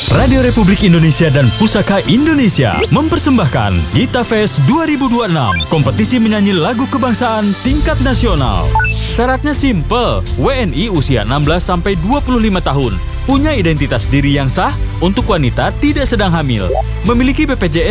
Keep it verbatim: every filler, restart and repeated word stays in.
Radio Republik Indonesia dan Pusaka Indonesia mempersembahkan Gita Fest dua ribu dua puluh enam, kompetisi menyanyi lagu kebangsaan tingkat nasional. Syaratnya simple, W N I usia enam belas sampai dua puluh lima tahun, punya identitas diri yang sah, untuk wanita tidak sedang hamil, memiliki B P J S